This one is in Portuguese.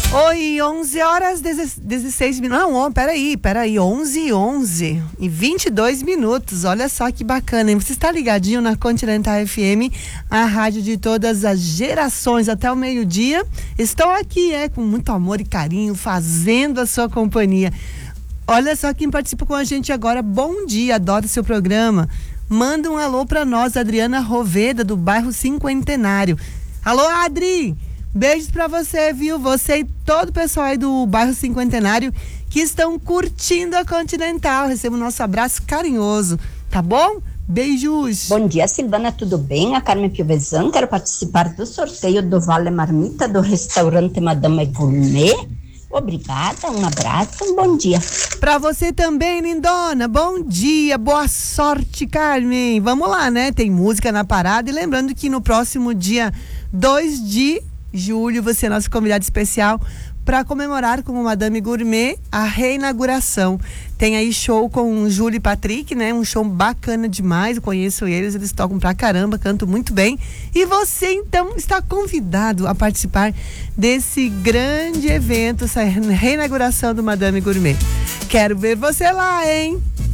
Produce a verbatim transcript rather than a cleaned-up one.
Oi, onze horas, dezesseis minutos. Não, peraí, peraí, onze e onze e vinte e dois minutos. Olha só que bacana, hein? Você está ligadinho na Continental F M, a rádio de todas as gerações, até o meio-dia. Estou aqui, é, com muito amor e carinho, fazendo a sua companhia. Olha só quem participa com a gente agora. Bom dia, adoro seu programa. Manda um alô para nós, Adriana Roveda, do bairro Cinquentenário. Alô, Adri! Beijos pra você, viu? Você e todo o pessoal aí do bairro Cinquentenário que estão curtindo a Continental. Receba o nosso abraço carinhoso, tá bom? Beijos. Bom dia, Silvana, tudo bem? A Carmen Piovesan, quero participar do sorteio do Vale Marmita do restaurante Madame Gourmet. Obrigada, um abraço, um bom dia. Pra você também, lindona, bom dia, boa sorte, Carmen. Vamos lá, né? Tem música na parada e lembrando que no próximo dia dois de julho, você é nosso convidado especial para comemorar com o Madame Gourmet a reinauguração. Tem aí show com o Júlio e Patrick, né? Um show bacana demais, eu conheço eles, eles tocam pra caramba, cantam muito bem. E você, então, está convidado a participar desse grande evento, essa reinauguração do Madame Gourmet. Quero ver você lá, hein?